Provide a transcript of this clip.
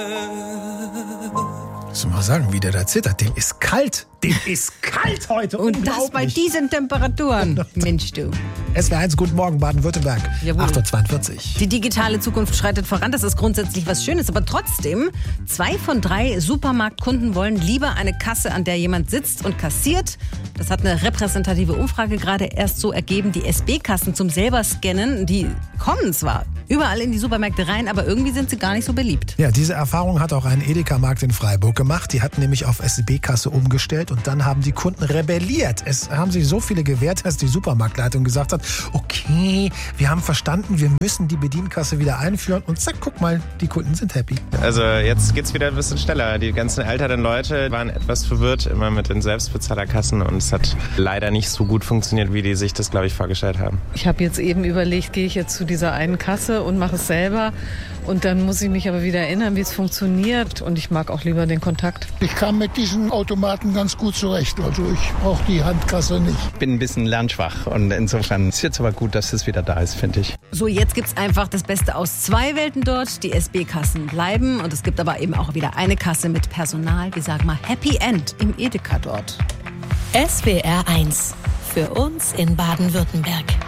Muss mal sagen, wie der da zittert. Dem ist kalt. Dem ist kalt heute. Und das bei diesen Temperaturen. Mensch, du. SWR1, guten Morgen, Baden-Württemberg. 8:42 Uhr. Die digitale Zukunft schreitet voran. Das ist grundsätzlich was Schönes. Aber trotzdem, 2 von 3 Supermarktkunden wollen lieber eine Kasse, an der jemand sitzt und kassiert. Das hat eine repräsentative Umfrage gerade erst so ergeben. Die SB-Kassen zum selber scannen, die kommen zwar überall in die Supermärkte rein, aber irgendwie sind sie gar nicht so beliebt. Ja, diese Erfahrung hat auch ein Edeka-Markt in Freiburg gemacht. Die hatten nämlich auf SB-Kasse umgestellt und dann haben die Kunden rebelliert. Es haben sich so viele gewehrt, dass die Supermarktleitung gesagt hat, okay, wir haben verstanden, wir müssen die Bedienkasse wieder einführen und zack, guck mal, die Kunden sind happy. Also jetzt geht's wieder ein bisschen schneller. Die ganzen älteren Leute waren etwas verwirrt immer mit den Selbstbezahlerkassen und es hat leider nicht so gut funktioniert, wie die sich das, glaube ich, vorgestellt haben. Ich habe jetzt eben überlegt, gehe ich jetzt zu dieser einen Kasse und mache es selber und dann muss ich mich aber wieder erinnern, wie es funktioniert und ich mag auch lieber den Kontakt. Ich kam mit diesen Automaten ganz gut zurecht, also ich brauche die Handkasse nicht. Ich bin ein bisschen lernschwach und insofern ist jetzt aber gut, dass es wieder da ist, finde ich. So, jetzt gibt's einfach das Beste aus 2 Welten dort. Die SB-Kassen bleiben und es gibt aber eben auch wieder eine Kasse mit Personal. Wir sagen mal Happy End im Edeka dort. SWR1 für uns in Baden-Württemberg.